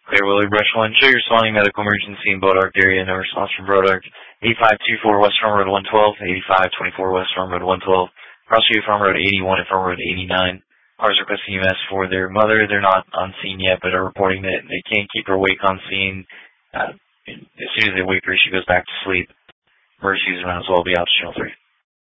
Clear Willie Brush 1, show your responding medical emergency in Bodark area. No response from Bodark. 8524 West Farm Road 112, 8524 West Farm Road 112, Prosecutor Farm Road 81 and Farm Road 89. Cars requesting EMS for their mother. They're not on scene yet, but are reporting that they can't keep her awake on scene. As soon as they wake her, she goes back to sleep. Emergencies might as well be out to Channel 3.